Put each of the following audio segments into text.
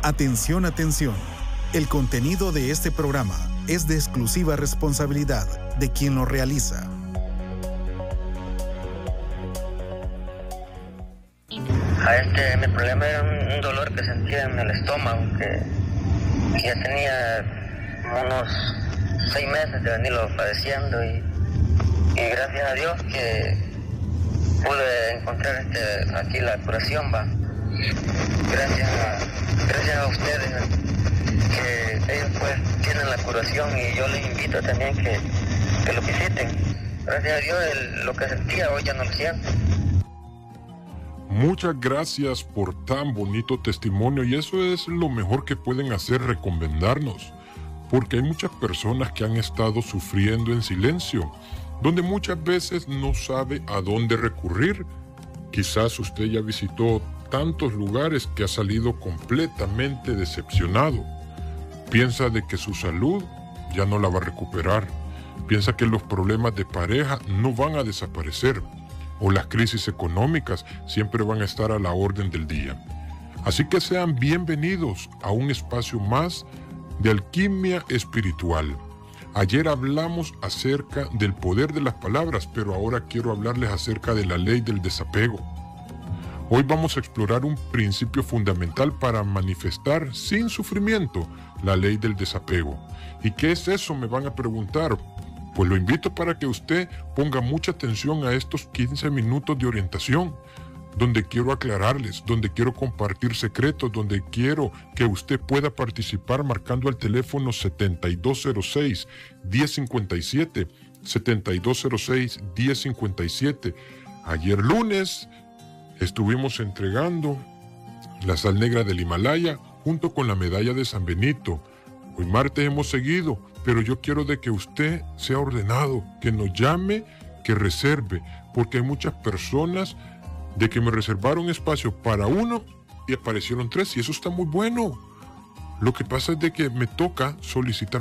Atención, atención. El contenido de este programa es de exclusiva responsabilidad de quien lo realiza. Mi problema era un dolor que sentía en el estómago, que ya tenía unos 6 meses de venirlo padeciendo y gracias a Dios que pude encontrar aquí la curación, va. Gracias a ustedes, que ellos pues tienen la curación y yo les invito también que lo visiten. Gracias a Dios lo que sentía hoy ya no lo siento. Muchas gracias por tan bonito testimonio, y eso es lo mejor que pueden hacer, recomendarnos, porque hay muchas personas que han estado sufriendo en silencio, donde muchas veces no sabe a dónde recurrir. Quizás usted ya visitó tantos lugares que ha salido completamente decepcionado. Piensa de que su salud ya no la va a recuperar. Piensa que los problemas de pareja no van a desaparecer, o las crisis económicas siempre van a estar a la orden del día. Así que sean bienvenidos a un espacio más de Alquimia Espiritual. Ayer hablamos acerca del poder de las palabras, pero ahora quiero hablarles acerca de la ley del desapego. Hoy vamos a explorar un principio fundamental para manifestar sin sufrimiento la ley del desapego. ¿Y qué es eso?, me van a preguntar. Pues lo invito para que usted ponga mucha atención a estos 15 minutos de orientación, donde quiero aclararles, donde quiero compartir secretos, donde quiero que usted pueda participar marcando el teléfono 7206-1057, 7206-1057. Ayer lunes estuvimos entregando la sal negra del Himalaya junto con la medalla de San Benito. Hoy martes hemos seguido, pero yo quiero de que usted sea ordenado, que nos llame, que reserve, porque hay muchas personas de que me reservaron espacio para uno y aparecieron 3, y eso está muy bueno. Lo que pasa es de que me toca solicitar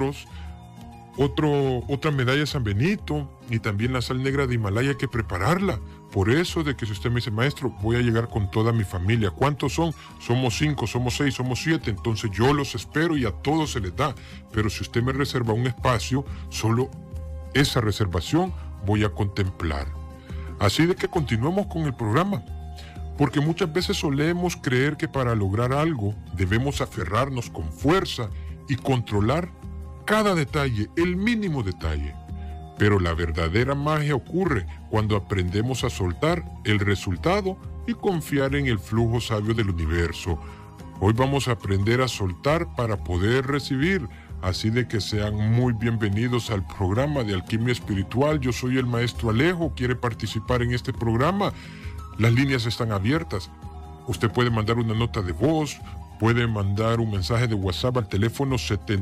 otra medalla de San Benito, y también la sal negra de Himalaya hay que prepararla. Por eso de que si usted me dice, maestro, voy a llegar con toda mi familia. ¿Cuántos son? Somos 5, somos 6, somos 7. Entonces yo los espero y a todos se les da. Pero si usted me reserva un espacio, solo esa reservación voy a contemplar. Así de que continuemos con el programa. Porque muchas veces solemos creer que para lograr algo debemos aferrarnos con fuerza y controlar cada detalle, el mínimo detalle. Pero la verdadera magia ocurre cuando aprendemos a soltar el resultado y confiar en el flujo sabio del universo. Hoy vamos a aprender a soltar para poder recibir. Así de que sean muy bienvenidos al programa de Alquimia Espiritual. Yo soy el maestro Alejo. ¿Quiere participar en este programa? Las líneas están abiertas. Usted puede mandar una nota de voz, puede mandar un mensaje de WhatsApp al teléfono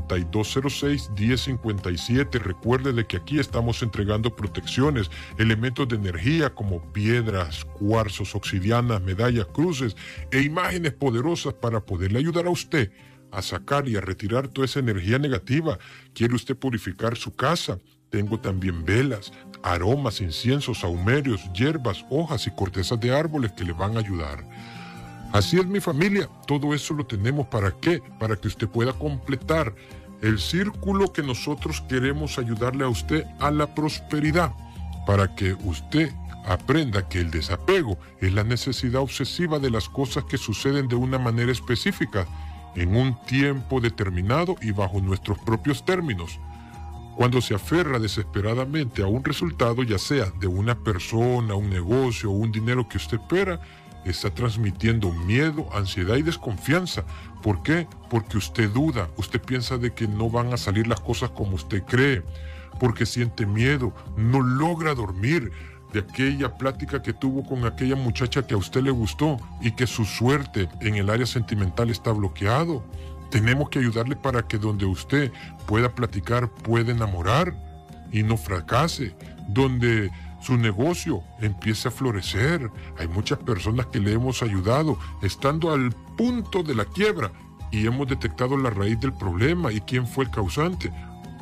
7206-1057. Recuerde de que aquí estamos entregando protecciones, elementos de energía como piedras, cuarzos, obsidianas, medallas, cruces e imágenes poderosas para poderle ayudar a usted a sacar y a retirar toda esa energía negativa. ¿Quiere usted purificar su casa? Tengo también velas, aromas, inciensos, sahumerios, hierbas, hojas y cortezas de árboles que le van a ayudar. Así es, mi familia, todo eso lo tenemos. ¿Para qué? Para que usted pueda completar el círculo que nosotros queremos ayudarle a usted a la prosperidad, para que usted aprenda que el desapego es la necesidad obsesiva de las cosas que suceden de una manera específica, en un tiempo determinado y bajo nuestros propios términos. Cuando se aferra desesperadamente a un resultado, ya sea de una persona, un negocio o un dinero que usted espera, está transmitiendo miedo, ansiedad y desconfianza. ¿Por qué? Porque usted duda, usted piensa de que no van a salir las cosas como usted cree, porque siente miedo, no logra dormir de aquella plática que tuvo con aquella muchacha que a usted le gustó y que su suerte en el área sentimental está bloqueado. Tenemos que ayudarle para que donde usted pueda platicar, pueda enamorar y no fracase, donde su negocio empiece a florecer. Hay muchas personas que le hemos ayudado estando al punto de la quiebra y hemos detectado la raíz del problema y quién fue el causante.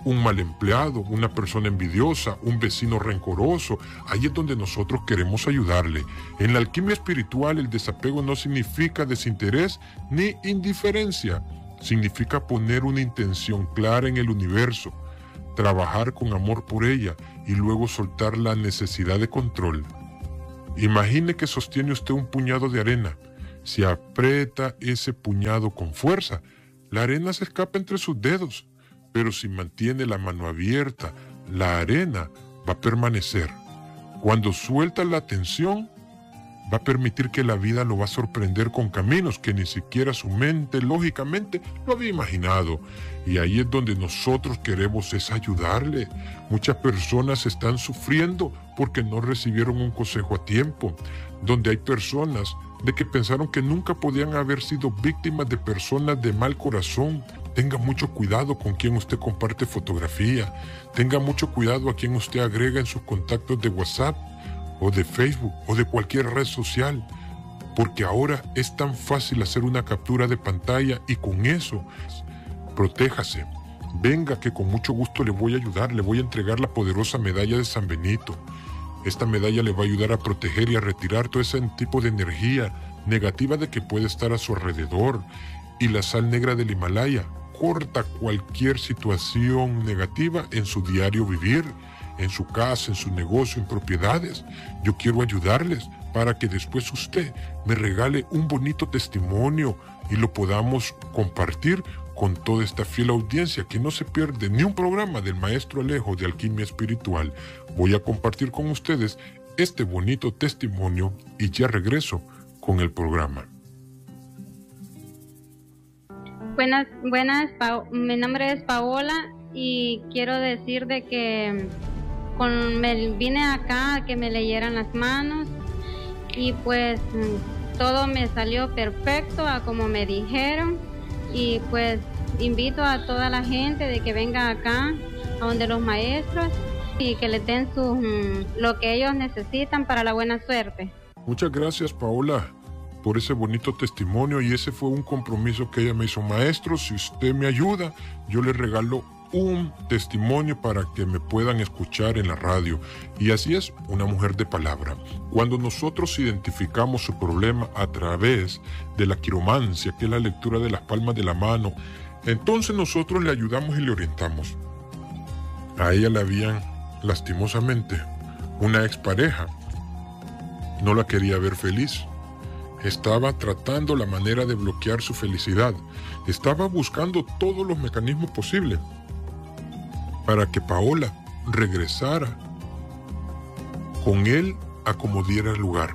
un mal empleado, una persona envidiosa, un vecino rencoroso. Ahí es donde nosotros queremos ayudarle. En la alquimia espiritual, el desapego no significa desinterés ni indiferencia. Significa poner una intención clara en el universo, trabajar con amor por ella y luego soltar la necesidad de control. Imagine que sostiene usted un puñado de arena. Si aprieta ese puñado con fuerza, la arena se escapa entre sus dedos. Pero si mantiene la mano abierta, la arena va a permanecer. Cuando suelta la tensión, va a permitir que la vida lo va a sorprender con caminos que ni siquiera su mente lógicamente lo había imaginado. Y ahí es donde nosotros queremos es ayudarle. Muchas personas están sufriendo porque no recibieron un consejo a tiempo. Donde hay personas de que pensaron que nunca podían haber sido víctimas de personas de mal corazón. Tenga mucho cuidado con quien usted comparte fotografía. Tenga mucho cuidado a quien usted agrega en sus contactos de WhatsApp o de Facebook o de cualquier red social. Porque ahora es tan fácil hacer una captura de pantalla y con eso, protéjase. Venga que con mucho gusto le voy a ayudar, le voy a entregar la poderosa medalla de San Benito. Esta medalla le va a ayudar a proteger y a retirar todo ese tipo de energía negativa de que puede estar a su alrededor. Y la sal negra del Himalaya corta cualquier situación negativa en su diario vivir, en su casa, en su negocio, en propiedades. Yo quiero ayudarles para que después usted me regale un bonito testimonio y lo podamos compartir con toda esta fiel audiencia que no se pierde ni un programa del Maestro Alejo de Alquimia Espiritual. Voy a compartir con ustedes este bonito testimonio y ya regreso con el programa. Buenas, mi nombre es Paola y quiero decir de que vine acá a que me leyeran las manos y pues todo me salió perfecto a como me dijeron y pues invito a toda la gente de que venga acá a donde los maestros y que les den lo que ellos necesitan para la buena suerte. Muchas gracias, Paola, por ese bonito testimonio, y ese fue un compromiso que ella me hizo. Maestro, si usted me ayuda, yo le regalo un testimonio para que me puedan escuchar en la radio. Y así es, una mujer de palabra. Cuando nosotros identificamos su problema a través de la quiromancia, que es la lectura de las palmas de la mano, entonces nosotros le ayudamos y le orientamos. A ella le habían, lastimosamente, una expareja. No la quería ver feliz. Estaba tratando la manera de bloquear su felicidad. Estaba buscando todos los mecanismos posibles para que Paola regresara con él a como diera lugar.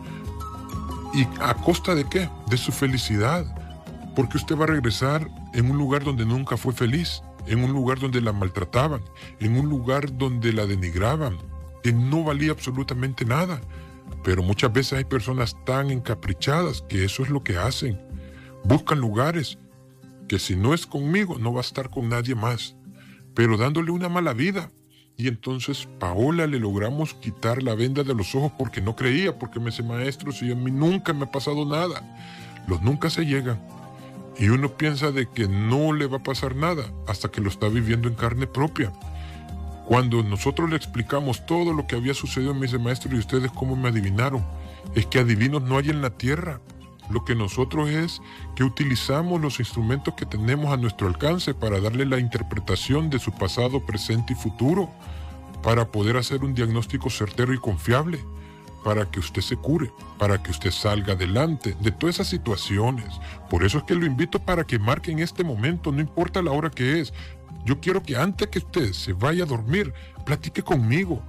¿Y a costa de qué? De su felicidad. Porque usted va a regresar en un lugar donde nunca fue feliz, en un lugar donde la maltrataban, en un lugar donde la denigraban, que no valía absolutamente nada. Pero muchas veces hay personas tan encaprichadas que eso es lo que hacen. Buscan lugares que si no es conmigo no va a estar con nadie más, pero dándole una mala vida. Y entonces Paola le logramos quitar la venda de los ojos porque no creía, porque me dice, maestro, si a mí nunca me ha pasado nada. Los nunca se llegan. Y uno piensa de que no le va a pasar nada hasta que lo está viviendo en carne propia. Cuando nosotros le explicamos todo lo que había sucedido, me dice, maestro, ¿y ustedes cómo me adivinaron? Es que adivinos no hay en la tierra. Lo que nosotros es que utilizamos los instrumentos que tenemos a nuestro alcance para darle la interpretación de su pasado, presente y futuro, para poder hacer un diagnóstico certero y confiable, para que usted se cure, para que usted salga adelante de todas esas situaciones. Por eso es que lo invito para que marque en este momento, no importa la hora que es. Yo quiero que antes que usted se vaya a dormir, platique conmigo.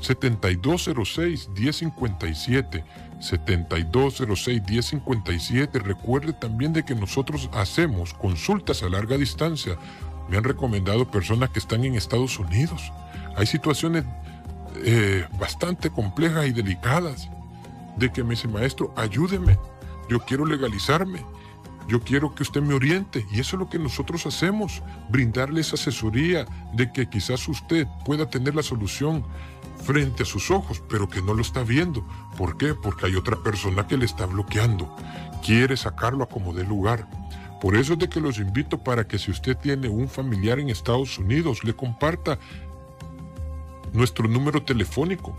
7206-1057, 7206-1057. Recuerde también de que nosotros hacemos consultas a larga distancia. Me han recomendado personas que están en Estados Unidos. Hay situaciones bastante complejas y delicadas de que me dice, maestro, ayúdeme, yo quiero legalizarme. Yo quiero que usted me oriente, y eso es lo que nosotros hacemos, brindarle esa asesoría de que quizás usted pueda tener la solución frente a sus ojos, pero que no lo está viendo. ¿Por qué? Porque hay otra persona que le está bloqueando, quiere sacarlo a como dé lugar. Por eso es de que los invito para que si usted tiene un familiar en Estados Unidos, le comparta nuestro número telefónico,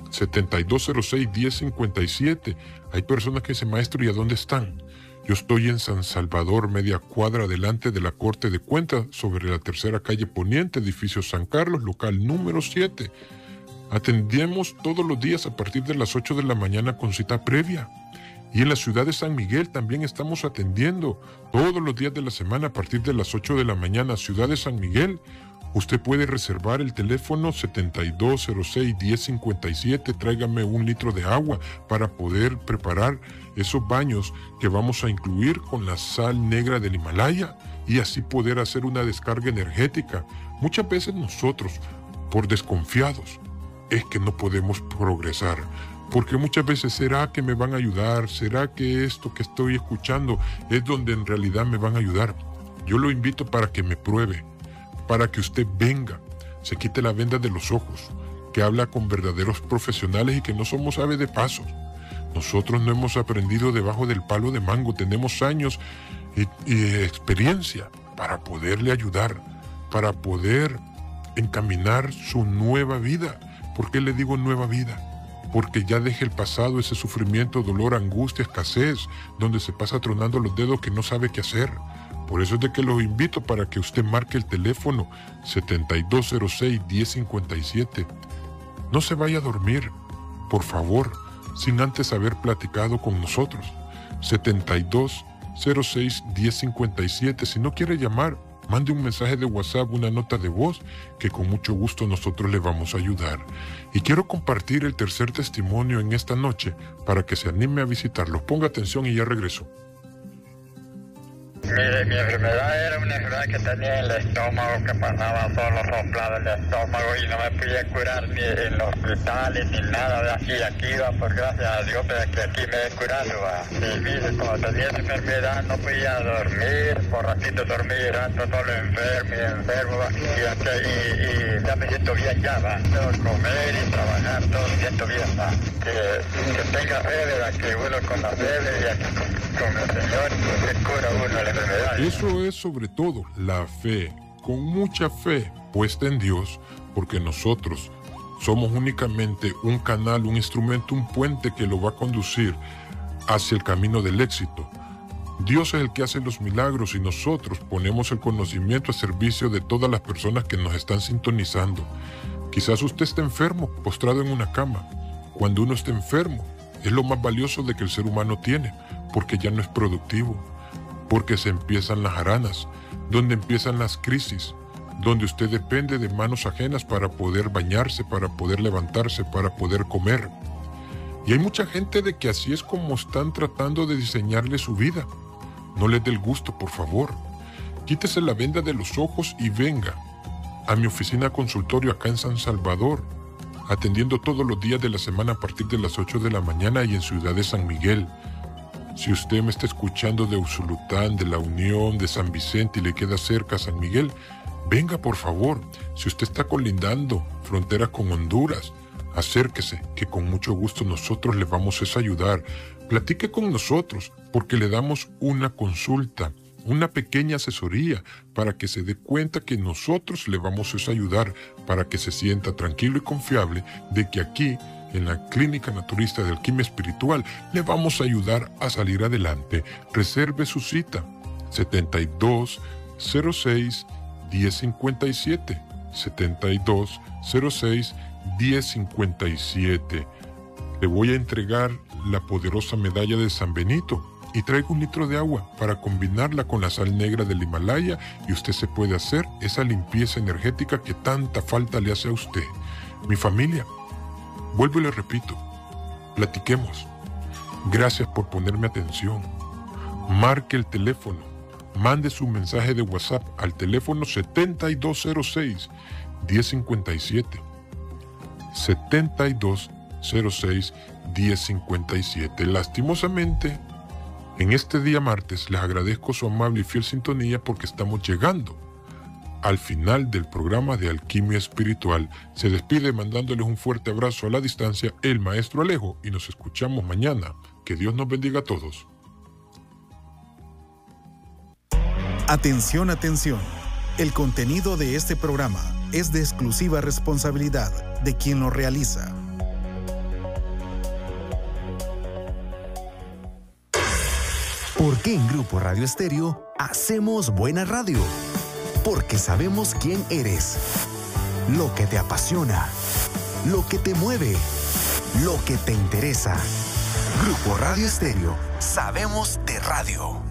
7206-1057. Hay personas que dicen, maestro, ¿y a dónde están? Yo estoy en San Salvador, media cuadra delante de la Corte de Cuentas, sobre la tercera calle Poniente, edificio San Carlos, local número 7. Atendemos todos los días a partir de las 8 de la mañana con cita previa. Y en la ciudad de San Miguel también estamos atendiendo todos los días de la semana a partir de las 8 de la mañana, ciudad de San Miguel. Usted puede reservar el teléfono 7206-1057. Tráigame 1 litro de agua para poder preparar esos baños que vamos a incluir con la sal negra del Himalaya y así poder hacer una descarga energética. Muchas veces nosotros, por desconfiados, es que no podemos progresar. Porque muchas veces, ¿será que me van a ayudar? ¿Será que esto que estoy escuchando es donde en realidad me van a ayudar? Yo lo invito para que me pruebe, para que usted venga, se quite la venda de los ojos, que habla con verdaderos profesionales y que no somos ave de pasos. Nosotros no hemos aprendido debajo del palo de mango, tenemos años y experiencia para poderle ayudar, para poder encaminar su nueva vida. ¿Por qué le digo nueva vida? Porque ya deje el pasado, ese sufrimiento, dolor, angustia, escasez, donde se pasa tronando los dedos que no sabe qué hacer. Por eso es de que los invito para que usted marque el teléfono 7206-1057. No se vaya a dormir, por favor, sin antes haber platicado con nosotros. 7206-1057. Si no quiere llamar, mande un mensaje de WhatsApp, una nota de voz, que con mucho gusto nosotros le vamos a ayudar. Y quiero compartir el tercer testimonio en esta noche para que se anime a visitarlos. Ponga atención y ya regreso. Mire, mi enfermedad era una enfermedad que tenía en el estómago, que pasaba solo soplado el estómago y no me podía curar ni en los hospitales ni nada de así. Aquí va, por gracias a Dios, pero que aquí me he curado. Va. Y mire, cuando tenía esa enfermedad no podía dormir, por ratito dormir, ando solo enfermo, va. Y ya me siento bien ya, va. Tengo que comer y trabajar, todo me siento bien, va. Que tenga fe, ¿verdad? Que uno con la fe, y con el Señor, se cura uno la enfermedad. Eso es sobre todo la fe, con mucha fe puesta en Dios, porque nosotros somos únicamente un canal, un instrumento, un puente que lo va a conducir hacia el camino del éxito. Dios es el que hace los milagros y nosotros ponemos el conocimiento a servicio de todas las personas que nos están sintonizando. Quizás usted esté enfermo, postrado en una cama. Cuando uno está enfermo, es lo más valioso de que el ser humano tiene, porque ya no es productivo. Porque se empiezan las aranas, donde empiezan las crisis, donde usted depende de manos ajenas para poder bañarse, para poder levantarse, para poder comer. Y hay mucha gente de que así es como están tratando de diseñarle su vida. No les dé el gusto, por favor. Quítese la venda de los ojos y venga a mi oficina consultorio acá en San Salvador, atendiendo todos los días de la semana a partir de las 8 de la mañana y en Ciudad de San Miguel. Si usted me está escuchando de Usulután, de La Unión, de San Vicente y le queda cerca a San Miguel, venga por favor. Si usted está colindando frontera con Honduras, acérquese, que con mucho gusto nosotros le vamos a ayudar. Platique con nosotros, porque le damos una consulta, una pequeña asesoría, para que se dé cuenta que nosotros le vamos a ayudar, para que se sienta tranquilo y confiable de que aquí, en la Clínica Naturista de Alquimia Espiritual, le vamos a ayudar a salir adelante. Reserve su cita, 7206-1057, 7206-1057. Le voy a entregar la poderosa medalla de San Benito y traigo 1 litro de agua para combinarla con la sal negra del Himalaya y usted se puede hacer esa limpieza energética que tanta falta le hace a usted. Mi familia, vuelvo y le repito, platiquemos. Gracias por ponerme atención. Marque el teléfono, mande su mensaje de WhatsApp al teléfono 7206-1057. 7206-1057. Lastimosamente, en este día martes les agradezco su amable y fiel sintonía porque estamos llegando al final del programa de Alquimia Espiritual. Se despide mandándoles un fuerte abrazo a la distancia el maestro Alejo y nos escuchamos mañana. Que Dios nos bendiga a todos. Atención, atención. El contenido de este programa es de exclusiva responsabilidad de quien lo realiza. ¿Por qué en Grupo Radio Estéreo hacemos buena radio? Porque sabemos quién eres, lo que te apasiona, lo que te mueve, lo que te interesa. Grupo Radio Estéreo, sabemos de radio.